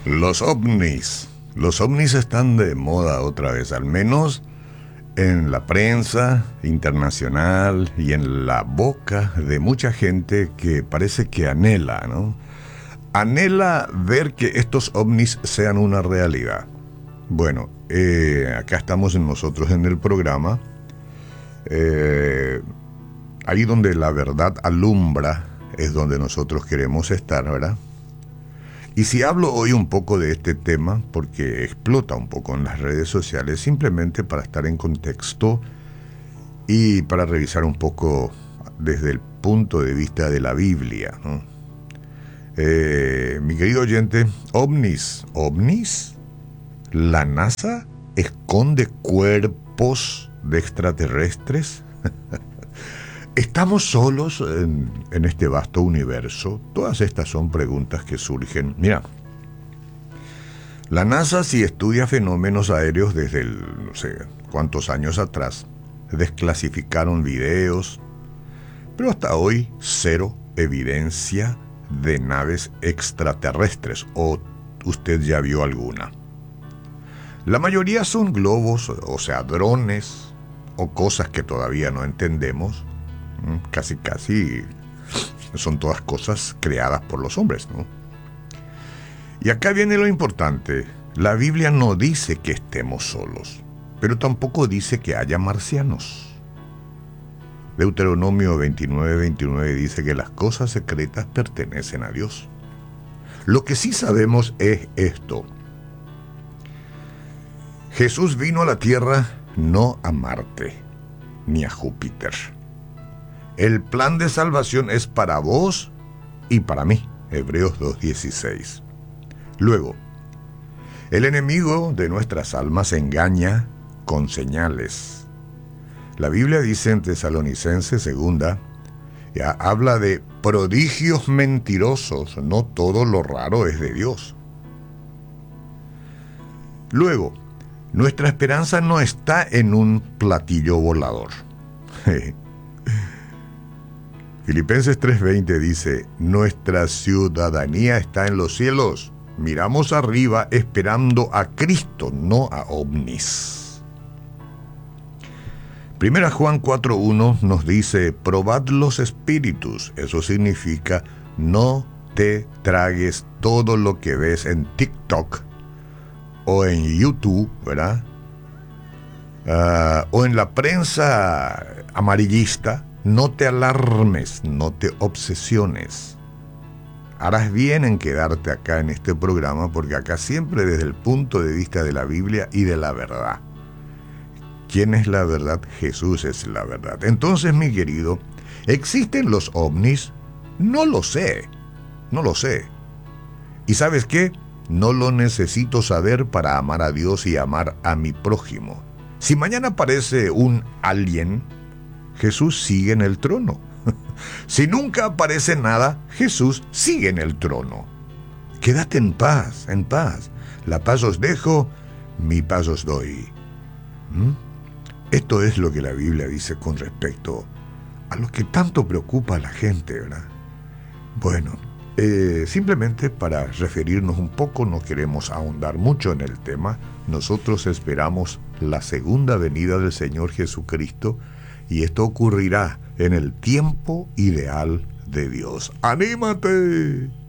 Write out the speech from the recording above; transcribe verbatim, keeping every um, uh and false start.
Los ovnis. Los ovnis están de moda otra vez, al menos en la prensa internacional y en la boca de mucha gente que parece que anhela, ¿no? Anhela ver que estos ovnis sean una realidad. Bueno, eh, acá estamos nosotros en el programa, eh, ahí donde la verdad alumbra es donde nosotros queremos estar, ¿verdad? Y si hablo hoy un poco de este tema, porque explota un poco en las redes sociales, simplemente para estar en contexto y para revisar un poco desde el punto de vista de la Biblia, ¿no? Eh, mi querido oyente, ovnis, ovnis, ¿la NASA esconde cuerpos de extraterrestres? ¿Estamos solos en, en este vasto universo? Todas estas son preguntas que surgen. Mira, la NASA sí estudia fenómenos aéreos desde el, no sé cuántos años atrás. Desclasificaron videos, pero hasta hoy cero evidencia de naves extraterrestres. ¿O usted ya vio alguna? La mayoría son globos, o sea, drones, o cosas que todavía no entendemos. Casi, casi son todas cosas creadas por los hombres, ¿no? Y acá viene lo importante. La Biblia no dice que estemos solos, pero tampoco dice que haya marcianos. Deuteronomio veintinueve, veintinueve dice que las cosas secretas pertenecen a Dios. Lo que sí sabemos es esto. Jesús vino a la tierra no a Marte, ni a Júpiter. El plan de salvación es para vos y para mí. Hebreos dos dieciséis. Luego, el enemigo de nuestras almas engaña con señales. La Biblia dice en Tesalonicenses segunda, ya habla de prodigios mentirosos. No todo lo raro es de Dios. Luego, nuestra esperanza no está en un platillo volador. Filipenses tres veinte dice, nuestra ciudadanía está en los cielos. Miramos arriba esperando a Cristo, no a ovnis. Primera Juan cuatro uno nos dice, probad los espíritus. Eso significa, no te tragues todo lo que ves en TikTok o en YouTube, ¿verdad? Uh, o en la prensa amarillista. No te alarmes, no te obsesiones. Harás bien en quedarte acá en este programa, porque acá siempre desde el punto de vista de la Biblia y de la verdad. ¿Quién es la verdad? Jesús es la verdad. Entonces, mi querido, ¿existen los ovnis? No lo sé, no lo sé. ¿Y sabes qué? No lo necesito saber para amar a Dios y amar a mi prójimo. Si mañana aparece un alien, Jesús sigue en el trono. Si nunca aparece nada, Jesús sigue en el trono. Quédate en paz, en paz. La paz os dejo, mi paz os doy. ¿Mm? Esto es lo que la Biblia dice con respecto a lo que tanto preocupa a la gente, ¿verdad? Bueno, eh, simplemente para referirnos un poco, no queremos ahondar mucho en el tema. Nosotros esperamos la segunda venida del Señor Jesucristo, y esto ocurrirá en el tiempo ideal de Dios. ¡Anímate!